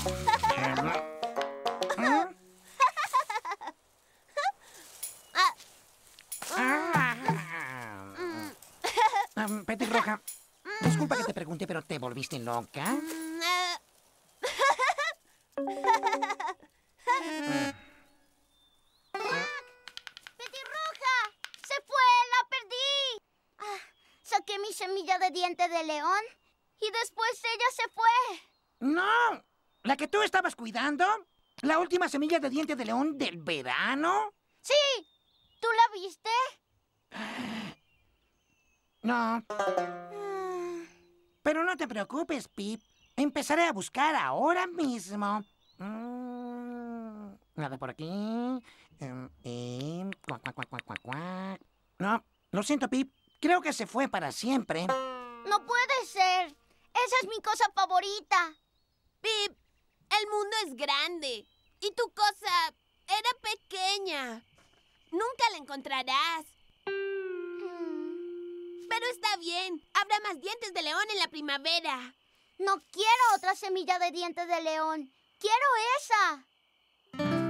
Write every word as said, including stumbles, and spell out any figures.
Um, Petirroja, disculpa que te pregunte, pero ¿te volviste loca? ¡Petirroja! ¡Se fue! ¡La perdí! Ah, saqué mi semilla de diente de león y después ella se fue. ¡No! ¿La que tú estabas cuidando? ¿La última semilla de diente de león del verano? ¡Sí! ¿Tú la viste? No. Pero no te preocupes, Pip. Empezaré a buscar ahora mismo. Mm, nada por aquí. Um, y... cuac, cuac, cuac, cuac, cuac, cuac. No, lo siento, Pip. Creo que se fue para siempre. No puede ser. Esa es mi cosa favorita. Pip, el mundo es grande y tu cosa era pequeña. Nunca la encontrarás. Pero está bien. Habrá más dientes de león en la primavera. No quiero otra semilla de dientes de león. ¡Quiero esa!